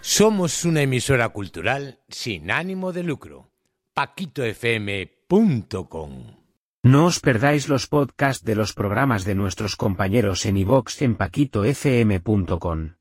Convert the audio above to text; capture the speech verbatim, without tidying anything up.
Somos una emisora cultural sin ánimo de lucro. paquito f m punto com. No os perdáis los podcasts de los programas de nuestros compañeros en iVoox en paquito f m punto com.